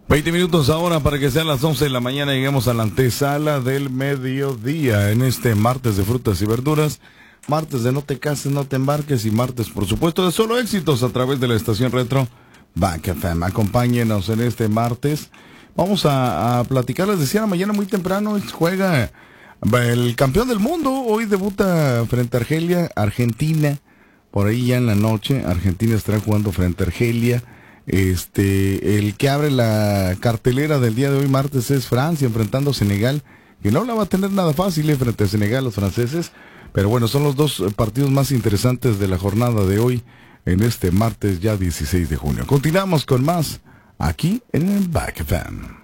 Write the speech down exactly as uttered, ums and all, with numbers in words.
veinte minutos ahora para que sean las once de la mañana. Lleguemos a la antesala del mediodía en este martes de frutas y verduras. Martes de no te cases, no te embarques y martes, por supuesto, de solo éxitos a través de la estación retro Back F M. Acompáñenos en este martes. Vamos a, a platicar, les decía, mañana muy temprano juega el campeón del mundo. Hoy debuta frente a Argelia, Argentina. Por ahí ya en la noche, Argentina estará jugando frente a Argelia. Este, el que abre la cartelera del día de hoy, martes, es Francia, enfrentando a Senegal, que no la va a tener nada fácil eh, frente a Senegal, los franceses. Pero bueno, son los dos partidos más interesantes de la jornada de hoy, en este martes ya dieciséis de junio. Continuamos con más, aquí en el Back F M.